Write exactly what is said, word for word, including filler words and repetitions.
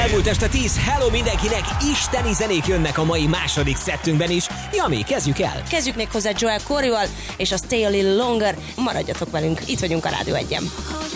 Elmúlt este tíz, hello mindenkinek, isteni zenék jönnek a mai második szettünkben is. Jami, kezdjük el! Kezdjük még hozzá Joel Corryval és a Stay a Little Longer. Maradjatok velünk, itt vagyunk a Rádió egyen.